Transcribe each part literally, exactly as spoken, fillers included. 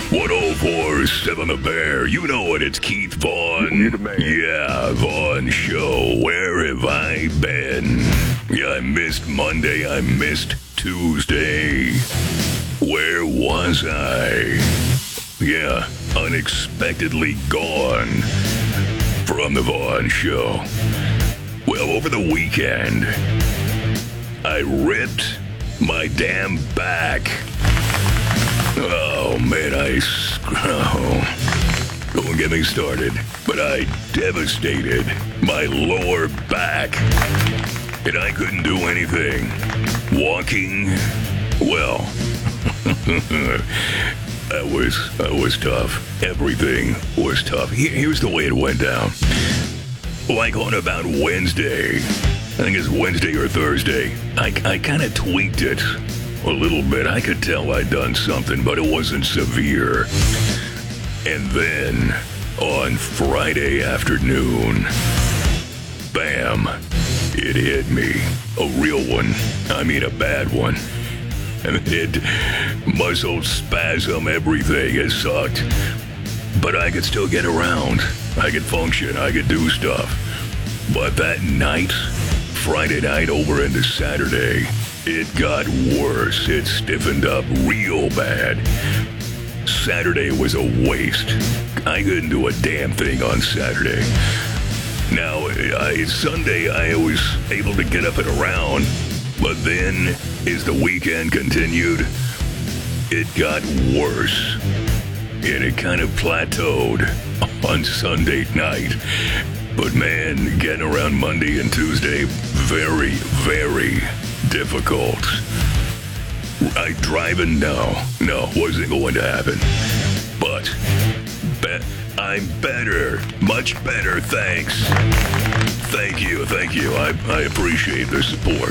one oh four point seven The Bear. You know it, it's Keith Vaughn. Yeah, Vaughn Show. Where have I been? Yeah, I missed Monday. I missed Tuesday. Where was I? Yeah, unexpectedly gone from the Vaughn Show. Well, over the weekend, I ripped my damn back. Oh, man, I... Oh, don't get me started. But I devastated my lower back. And I couldn't do anything. Walking, well, that was, that was tough. Everything was tough. Here's the way it went down. Like on about Wednesday, I think it's Wednesday or Thursday, I, I kind of tweaked it a little bit. I could tell I'd done something, but it wasn't severe. And then, on Friday afternoon, bam, it hit me. A real one. I mean a bad one. And it, muscle spasm, everything. It sucked. But I could still get around. I could function. I could do stuff. But that night, Friday night over into Saturday, it got worse. It stiffened up real bad. Saturday was a waste. I couldn't do a damn thing on Saturday. Now, I, Sunday, I was able to get up and around. But then, as the weekend continued, it got worse. And it kind of plateaued on Sunday night. But man, getting around Monday and Tuesday, very, very difficult. I driving? No, no, wasn't going to happen. But be- I'm better, much better, thanks. Thank you, thank you. I, I appreciate the support.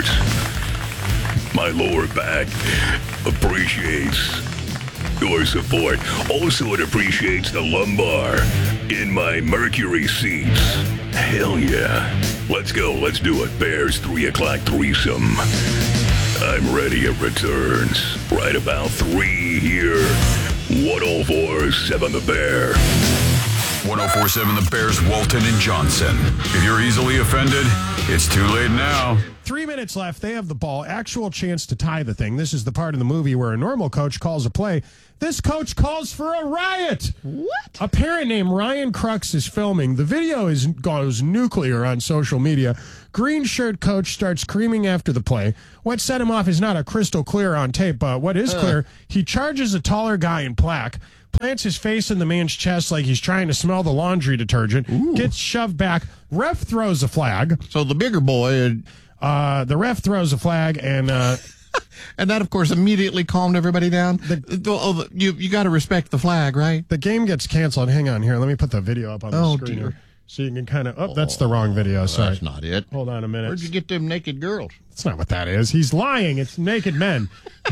My lower back appreciates your support. Also, it appreciates the lumbar in my Mercury seats. Hell yeah. Let's go. Let's do it. Bears three o'clock threesome. I'm ready. It returns right about three here. one oh four point seven The Bear. one oh four point seven The Bear's Walton and Johnson. If you're easily offended, it's too late now. Three minutes left. They have the ball. Actual chance to tie the thing. This is the part of the movie where a normal coach calls a play. This coach calls for a riot. What? A parent named Ryan Crux is filming. The video is goes nuclear on social media. Green shirt coach starts screaming after the play. What set him off is not a crystal clear on tape, but what is uh. clear, he charges a taller guy in black, plants his face in the man's chest like he's trying to smell the laundry detergent, Ooh. gets shoved back. Ref throws a flag. So the bigger boy... Uh, the ref throws a flag, and uh, and that, of course, immediately calmed everybody down. The, oh, the, you you got to respect the flag, right? The game gets canceled. Hang on here. Let me put the video up on the oh, screen dear. here. So you can kind of... Oh, that's the wrong video. Sorry. That's not it. Hold on a minute. Where'd you get them naked girls? That's not what that is. He's lying. It's naked men.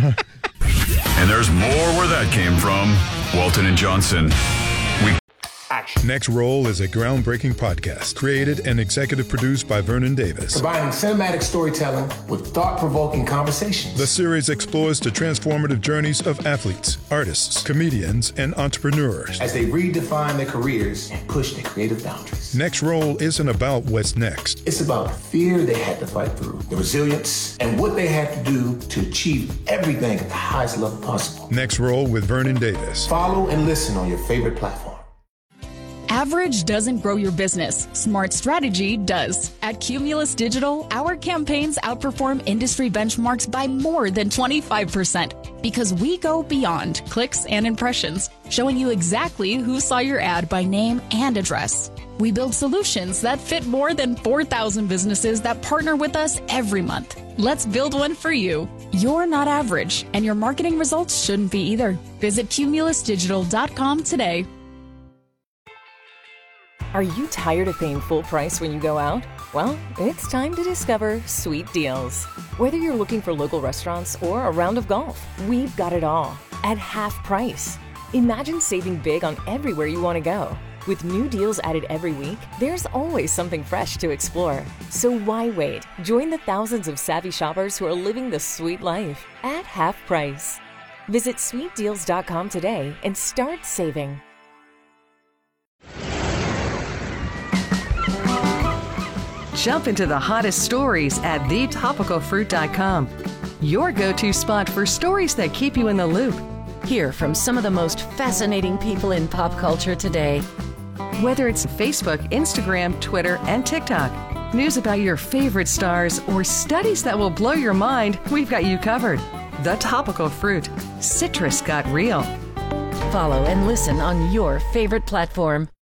And there's more where that came from. Walton and Johnson. We Action. Next Roll is a groundbreaking podcast created and executive produced by Vernon Davis. Combining cinematic storytelling with thought-provoking conversations. The series explores the transformative journeys of athletes, artists, comedians, and entrepreneurs as they redefine their careers and push their creative boundaries. Next Roll isn't about what's next. It's about the fear they had to fight through, the resilience, and what they had to do to achieve everything at the highest level possible. Next Roll with Vernon Davis. Follow and listen on your favorite platform. Average doesn't grow your business. Smart strategy does. At Cumulus Digital, our campaigns outperform industry benchmarks by more than twenty-five percent because we go beyond clicks and impressions, showing you exactly who saw your ad by name and address. We build solutions that fit more than four thousand businesses that partner with us every month. Let's build one for you. You're not average, and your marketing results shouldn't be either. Visit cumulus digital dot com today. Are you tired of paying full price when you go out? Well, it's time to discover Sweet Deals. Whether you're looking for local restaurants or a round of golf, we've got it all at half price. Imagine saving big on everywhere you want to go. With new deals added every week, there's always something fresh to explore. So why wait? Join the thousands of savvy shoppers who are living the sweet life at half price. Visit sweet deals dot com today and start saving. Jump into the hottest stories at the topical fruit dot com. Your go-to spot for stories that keep you in the loop. Hear from some of the most fascinating people in pop culture today. Whether it's Facebook, Instagram, Twitter, and TikTok, news about your favorite stars, or studies that will blow your mind, we've got you covered. The Topical Fruit. Citrus got real. Follow and listen on your favorite platform.